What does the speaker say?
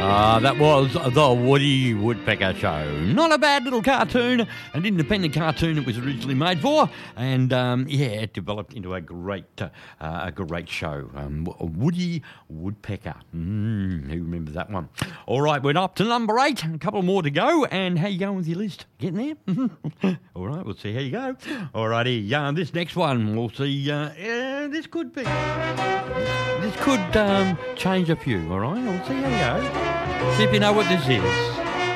That was the Woody Woodpecker Show. Not a bad little cartoon, an independent cartoon it was originally made for, and it developed into a great show. Woody Woodpecker. Who remembers that one? All right, we're up to number 8. A couple more to go, and how you going with your list? Getting there? All right, we'll see how you go. All righty, this next one, we'll see. This could change a few. All right, we'll see how you go. See if you know what this is.